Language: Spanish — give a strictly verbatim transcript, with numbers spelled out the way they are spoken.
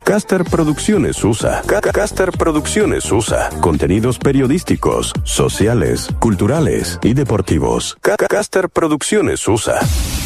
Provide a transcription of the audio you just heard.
Caster Producciones U S A. Caster Producciones U S A. Contenidos periodísticos, sociales, culturales y deportivos. Caster Producciones U S A.